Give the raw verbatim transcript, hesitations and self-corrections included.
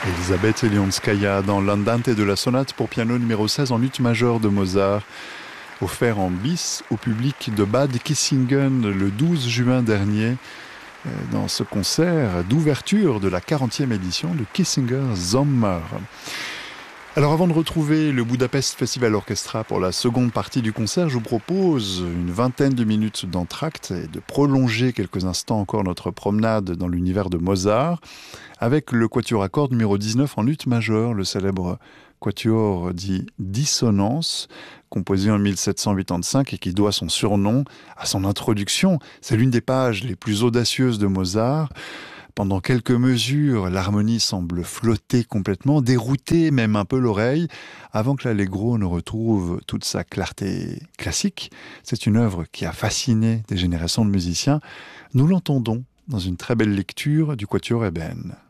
Elisabeth Elionskaya dans l'Andante de la sonate pour piano numéro seize en luth majeur de Mozart, offert en bis au public de Bad Kissingen le douze juin dernier dans ce concert d'ouverture de la quarantième édition de Kissinger Sommer. Alors avant de retrouver le Budapest Festival Orchestra pour la seconde partie du concert, je vous propose une vingtaine de minutes d'entracte et de prolonger quelques instants encore notre promenade dans l'univers de Mozart avec le quatuor à cordes numéro dix-neuf en luth majeur, le célèbre quatuor dit Dissonance, composé en mille sept cent quatre-vingt-cinq et qui doit son surnom à son introduction. C'est l'une des pages les plus audacieuses de Mozart. Pendant quelques mesures, l'harmonie semble flotter complètement, dérouter même un peu l'oreille, avant que l'allegro ne retrouve toute sa clarté classique. C'est une œuvre qui a fasciné des générations de musiciens. Nous l'entendons dans une très belle lecture du quatuor Eben.